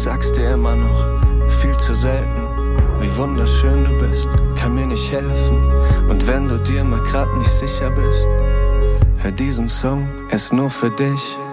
sag's dir immer noch, viel zu selten, wie wunderschön du bist, kann mir nicht helfen. Und wenn du dir mal grad nicht sicher bist, hör diesen Song, er ist nur für dich.